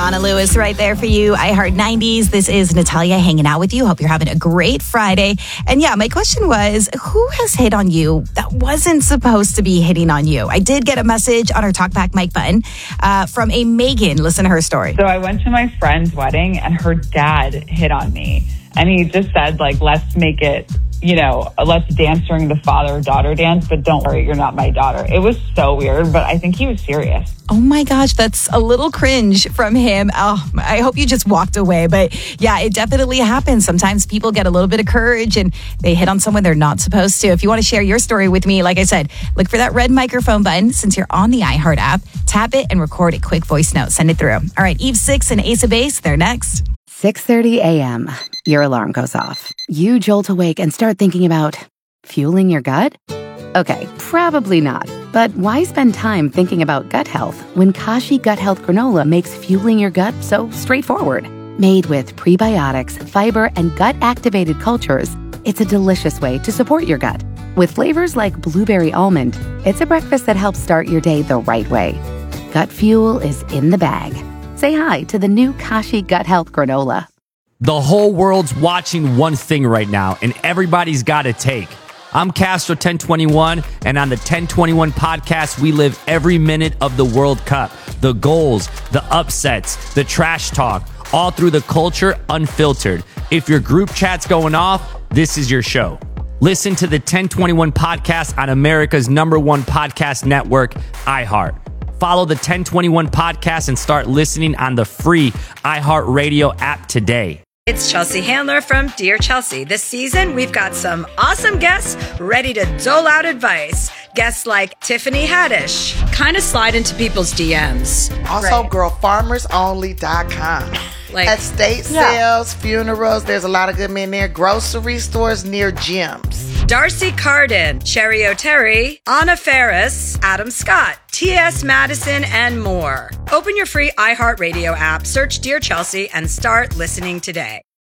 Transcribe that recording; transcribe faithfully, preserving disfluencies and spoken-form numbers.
Donna Lewis right there for you. I Heart nineties. This is Natalia hanging out with you. Hope you're having a great Friday. And yeah, my question was, who has hit on you that wasn't supposed to be hitting on you? I did get a message on our Talkback mic button uh, from a Megan. Listen to her story. So I went to my friend's wedding and her dad hit on me. And he just said, like, let's make it, you know, let's dance during the father-daughter dance, but don't worry, you're not my daughter. It was so weird, but I think he was serious. Oh my gosh, that's a little cringe from him. Oh, I hope you just walked away. But yeah, it definitely happens. Sometimes people get a little bit of courage and they hit on someone they're not supposed to. If you want to share your story with me, like I said, look for that red microphone button. Since you're on the iHeart app, tap it and record a quick voice note. Send it through. All right, Eve Six and Ace of Base, they're next. six thirty a.m. Your alarm goes off. You jolt awake and start thinking about fueling your gut? Okay, probably not. But why spend time thinking about gut health when Kashi Gut Health Granola makes fueling your gut so straightforward? Made with prebiotics, fiber, and gut-activated cultures, it's a delicious way to support your gut. With flavors like blueberry almond, it's a breakfast that helps start your day the right way. Gut fuel is in the bag. Say hi to the new Kashi Gut Health Granola. The whole world's watching one thing right now, and everybody's got a take. I'm Castro ten twenty-one, and on the ten twenty-one podcast, we live every minute of the World Cup. The goals, the upsets, the trash talk, all through the culture unfiltered. If your group chat's going off, this is your show. Listen to the ten twenty-one podcast on America's number one podcast network, iHeart. Follow the ten twenty-one podcast and start listening on the free iHeartRadio app today. It's Chelsea Handler from Dear Chelsea. This season, we've got some awesome guests ready to dole out advice. Guests like Tiffany Haddish, kind of slide into people's D Ms. Also, right. girl farmers only dot com. Like, estate yeah. sales, funerals, there's a lot of good men there. Grocery stores near gyms. Darcy Carden, Cherry O'Terry, Anna Ferris, Adam Scott, T S Madison, and more. Open your free iHeartRadio app, search Dear Chelsea, and start listening today.